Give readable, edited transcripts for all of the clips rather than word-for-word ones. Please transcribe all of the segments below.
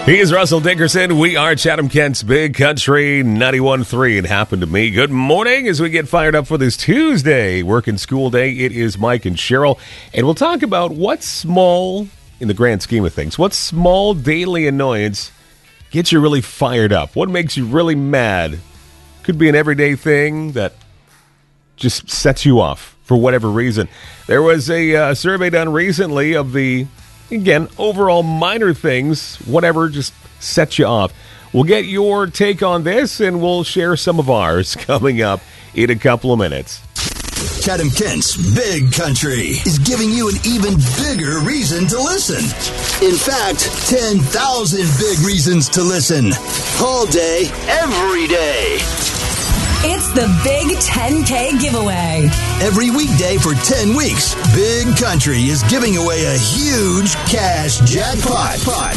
He is Russell Dickerson. We are Chatham-Kent's Big Country 91.3. It happened to me. Good morning as we get fired up for this Tuesday working school day. It is Mike and Cheryl, and we'll talk about what's small in the grand scheme of things. What small daily annoyance gets you really fired up? What makes you really mad? Could be an everyday thing that just sets you off for whatever reason. There was a survey done recently of the, again, overall minor things, whatever just sets you off. We'll get your take on this, and we'll share some of ours coming up in a couple of minutes. Chatham-Kent's Big Country is giving you an even bigger reason to listen. In fact, 10,000 big reasons to listen. All day, every day. It's the Big 10K giveaway. Every weekday for 10 weeks, Big Country is giving away a huge cash jackpot.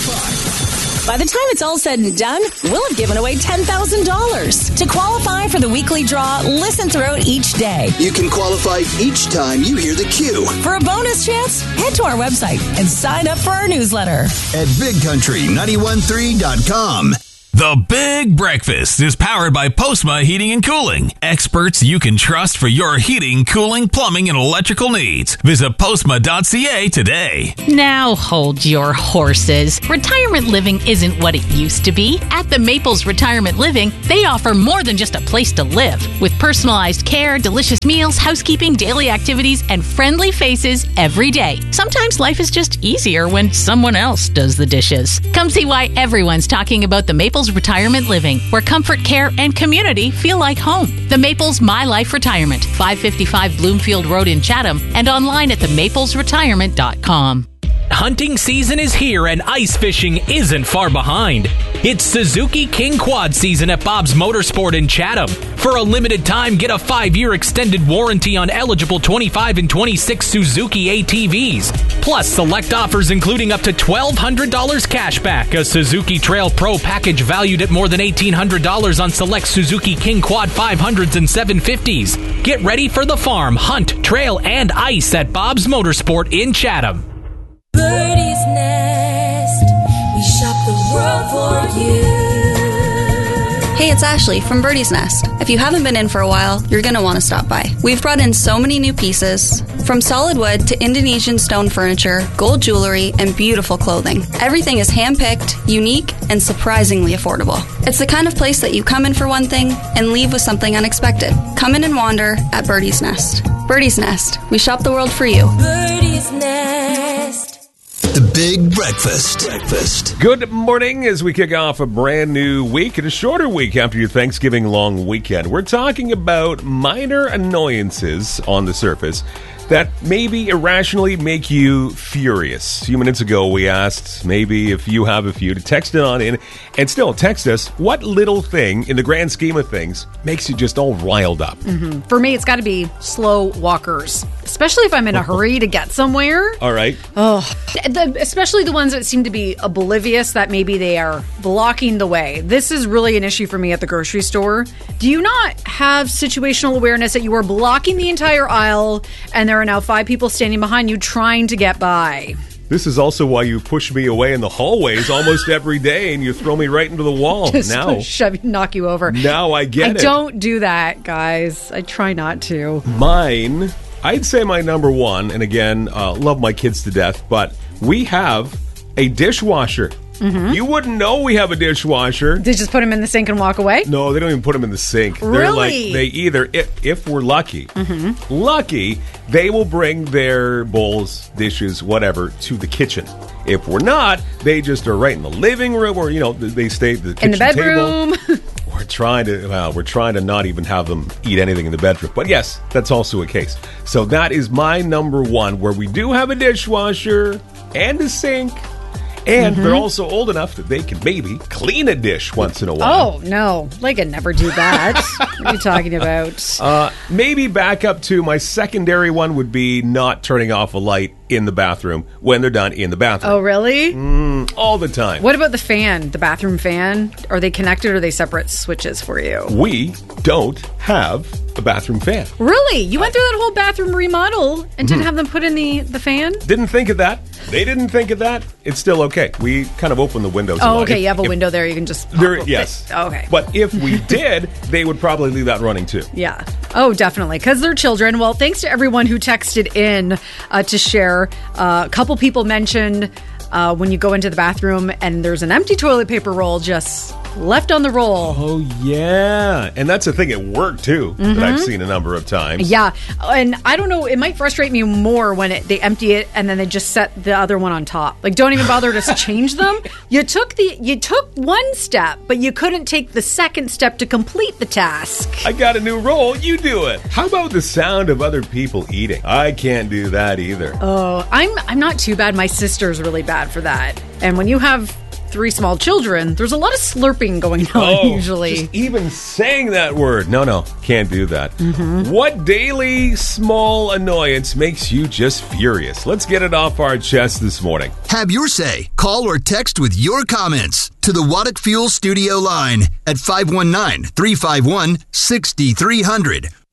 By the time it's all said and done, we'll have given away $10,000. To qualify for the weekly draw, listen throughout each day. You can qualify each time you hear the cue. For a bonus chance, head to our website and sign up for our newsletter At BigCountry913.com. The Big Breakfast is powered by Postma Heating and Cooling. Experts you can trust for your heating, cooling, plumbing, and electrical needs. Visit postma.ca today. Now hold your horses. Retirement living isn't what it used to be. At the Maples Retirement Living, they offer more than just a place to live. With personalized care, delicious meals, housekeeping, daily activities, and friendly faces every day. Sometimes life is just easier when someone else does the dishes. Come see why everyone's talking about the Maples Retirement Living, where comfort, care, and community feel like home. The Maples My Life Retirement, 555 Bloomfield Road in Chatham, and online at themaplesretirement.com. Hunting season is here and ice fishing isn't far behind. It's Suzuki King Quad season at Bob's Motorsport in Chatham. For a limited time, get a 5-year extended warranty on eligible 25 and 26 Suzuki ATVs. Plus, select offers including up to $1,200 cash back, a Suzuki Trail Pro package valued at more than $1,800 on select Suzuki King Quad 500s and 750s. Get ready for the farm, hunt, trail, and ice at Bob's Motorsport in Chatham. Birdie's Nest, we shop the world for you. Hey, it's Ashley from Birdie's Nest. If you haven't been in for a while, you're going to want to stop by. We've brought in so many new pieces, from solid wood to Indonesian stone furniture, gold jewelry, and beautiful clothing. Everything is hand-picked, unique, and surprisingly affordable. It's the kind of place that you come in for one thing and leave with something unexpected. Come in and wander at Birdie's Nest. Birdie's Nest, we shop the world for you. Birdie's Nest. The Big Breakfast. Good morning as we kick off a brand new week and a shorter week after your Thanksgiving long weekend. We're talking about minor annoyances on the surface that maybe irrationally make you furious. A few minutes ago, we asked maybe if you have a few to text it on in, and still text us what little thing in the grand scheme of things makes you just all riled up. Mm-hmm. For me, it's got to be slow walkers, especially if I'm in a hurry to get somewhere. All right. Especially the ones that seem to be oblivious that maybe they are blocking the way. This is really an issue for me at the grocery store. Do you not have situational awareness that you are blocking the entire aisle and there are now 5 people standing behind you trying to get by? This is also why you push me away in the hallways almost every day and you throw me right into the wall. Just now, shove, knock you over. Now I get it. I don't do that, guys. I try not to. Mine, I'd say my number one, and again, love my kids to death, but we have a dishwasher. Mm-hmm. You wouldn't know we have a dishwasher. They just put them in the sink and walk away? No, they don't even put them in the sink. Really? They're like, they either, if we're lucky, they will bring their bowls, dishes, whatever, to the kitchen. If we're not, they just are right in the living room, or, they stay at the kitchen in the bedroom. table. We're trying to not even have them eat anything in the bedroom. But yes, that's also a case. So that is my number one, where we do have a dishwasher and a sink. And they're also old enough that they can maybe clean a dish once in a while. Oh, no. They could never do that. What are you talking about? Maybe back up to my secondary one would be not turning off a light in the bathroom when they're done in the bathroom. Oh, really? All the time. What about the fan, the bathroom fan? Are they connected or are they separate switches for you? We don't have a bathroom fan. Really? You went through that whole bathroom remodel and didn't have them put in the fan? Didn't think of that. They didn't think of that. It's still okay. We kind of open the windows a Oh, lot. okay. You have a window there. You can just pop There, open yes. it. Okay. But if we did, they would probably leave that running too. Yeah. Oh, definitely. Because they're children. Well, thanks to everyone who texted in to share. A couple people mentioned when you go into the bathroom and there's an empty toilet paper roll just left on the roll. Oh, yeah. And that's a thing at work, too, that I've seen a number of times. Yeah. And I don't know, it might frustrate me more when they empty it and then they just set the other one on top. Like, don't even bother to change them. You took one step, but you couldn't take the second step to complete the task. I got a new roll. You do it. How about the sound of other people eating? I can't do that either. Oh, I'm not too bad. My sister's really bad for that. And when you have 3 small children, there's a lot of slurping going on usually. Just even saying that word. No, can't do that. What daily small annoyance makes you just furious? Let's get it off our chest this morning. Have your say. Call or text with your comments to the Waddick Fuel Studio line at 519-351-6300